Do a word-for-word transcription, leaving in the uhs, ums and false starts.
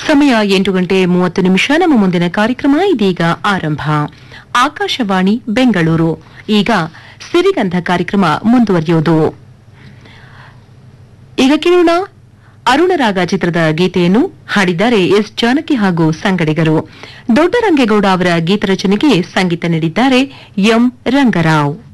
ಸಮಯ ಎಂಟು ಗಂಟೆ ಮೂವತ್ತು ನಿಮಿಷ. ನಮ್ಮ ಮುಂದಿನ ಕಾರ್ಯಕ್ರಮ ಇದೀಗ ಆರಂಭ. ಆಕಾಶವಾಣಿ ಬೆಂಗಳೂರು. ಈಗ ಸಿರಿಗಂಧ ಕಾರ್ಯಕ್ರಮ ಮುಂದುವರಿಯುವುದು. ಈಗ ಕೇಳೋಣ ಅರುಣರಾಗ ಚಿತ್ರದ ಗೀತೆಯನ್ನು ಹಾಡಿದ್ದಾರೆ ಎಸ್ ಜಾನಕಿ ಹಾಗೂ ಸಂಗಡಿಗರು. ದೊಡ್ಡರಂಗೇಗೌಡ ಅವರ ಗೀತರಚನೆಗೆ ಸಂಗೀತ ನೀಡಿದ್ದಾರೆ ಎಂ ರಂಗರಾವ್.